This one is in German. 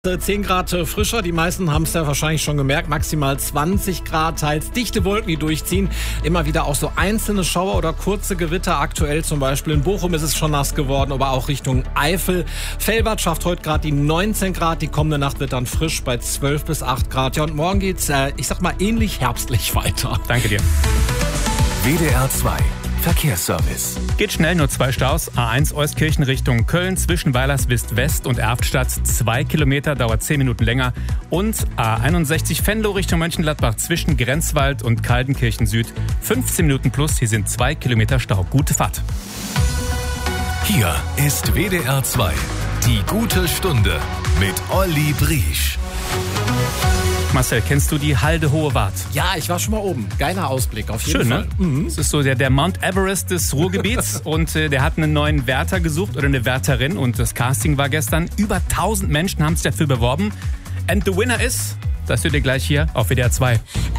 10 Grad frischer, die meisten haben es ja wahrscheinlich schon gemerkt, maximal 20 Grad, teils dichte Wolken, die durchziehen. Immer wieder auch so einzelne Schauer oder kurze Gewitter. Aktuell zum Beispiel in Bochum ist es schon nass geworden, aber auch Richtung Eifel. Velbert schafft heute gerade die 19 Grad, die kommende Nacht wird dann frisch bei 12 bis 8 Grad. Ja, und morgen geht's, ich sag mal, ähnlich herbstlich weiter. Danke dir. WDR 2 Verkehrsservice. Geht schnell, nur 2 Staus. A1 Euskirchen Richtung Köln zwischen Weilerswist West und Erftstadt 2 Kilometer, dauert 10 Minuten länger. Und A61 Venlo Richtung Mönchengladbach zwischen Grenzwald und Kaldenkirchen Süd 15 Minuten plus. Hier sind 2 Kilometer Stau. Gute Fahrt. Hier ist WDR 2, die gute Stunde mit Olli Briesch. Marcel, kennst du die Halde Hohe Wart? Ja, ich war schon mal oben. Geiler Ausblick, auf jeden Fall. Schön, ne? Das ist so der Mount Everest des Ruhrgebiets und der hat einen neuen Wärter gesucht oder eine Wärterin und das Casting war gestern. Über 1000 Menschen haben sich dafür beworben. And the winner is, das hört ihr gleich hier auf WDR 2.